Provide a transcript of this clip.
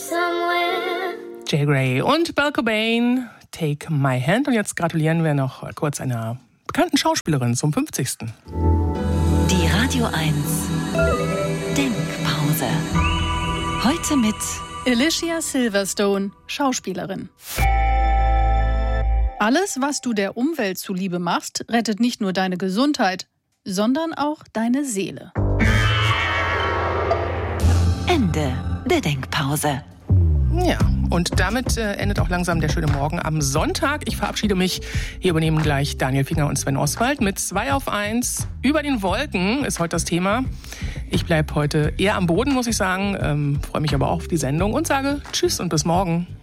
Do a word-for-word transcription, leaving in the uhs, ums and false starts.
somewhere. Jay Gray und Belle Cobain, Take My Hand. Und jetzt gratulieren wir noch kurz einer bekannten Schauspielerin zum fünfzigsten Die Radio eins Denkpause. Heute mit Alicia Silverstone, Schauspielerin. Alles, was du der Umwelt zuliebe machst, rettet nicht nur deine Gesundheit, sondern auch deine Seele. Ende der Denkpause. Ja, und damit äh, endet auch langsam der schöne Morgen am Sonntag. Ich verabschiede mich. Hier übernehmen gleich Daniel Finger und Sven Oswald mit zwei auf eins. Über den Wolken ist heute das Thema. Ich bleibe heute eher am Boden, muss ich sagen. Ähm, freue mich aber auch auf die Sendung und sage Tschüss und bis morgen.